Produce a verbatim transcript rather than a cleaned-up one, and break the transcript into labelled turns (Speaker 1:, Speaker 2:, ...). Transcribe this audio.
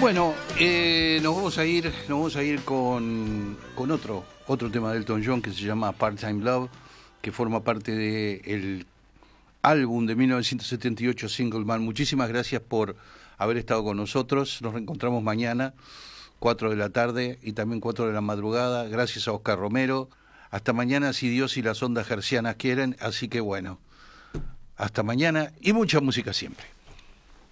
Speaker 1: Bueno, eh, nos vamos a ir, nos vamos a ir con, con otro, otro tema de Elton John que se llama Part-Time Love, que forma parte del álbum de mil novecientos setenta y ocho, Single Man. Muchísimas gracias por haber estado con nosotros. Nos reencontramos mañana, cuatro de la tarde y también cuatro de la madrugada. Gracias a Oscar Romero. Hasta mañana, si Dios y las ondas hercianas quieren. Así que bueno, hasta mañana y mucha música siempre.